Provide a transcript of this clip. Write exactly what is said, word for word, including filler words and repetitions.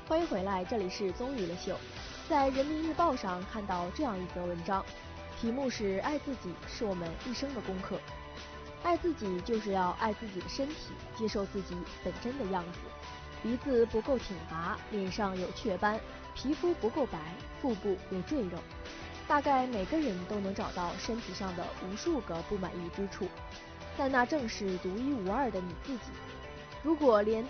欢迎回来，这里是综艺了秀。在人民日报上看到这样一则文章，题目是爱自己是我们一生的功课。爱自己就是要爱自己的身体，接受自己本真的样子。鼻子不够挺拔，脸上有雀斑，皮肤不够白，腹部有赘肉。大概每个人都能找到身体上的无数个不满意之处，但那正是独一无二的你自己。如果连